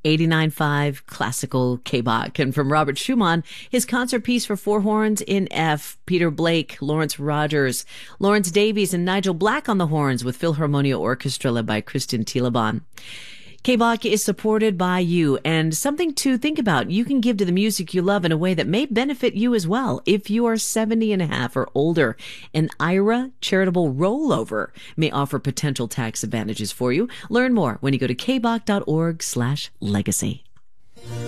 89.5 classical K-Bach. And from Robert Schumann, his concert piece for four horns in F, Peter Blake, Lawrence Rogers, Lawrence Davies, and Nigel Black on the horns with Philharmonia Orchestra led by Christian Thielemann. K-Bach is supported by you, and something to think about. You can give to the music you love in a way that may benefit you as well. If you are 70 and a half or older, an IRA charitable rollover may offer potential tax advantages for you. Learn more when you go to kbach.org/legacy.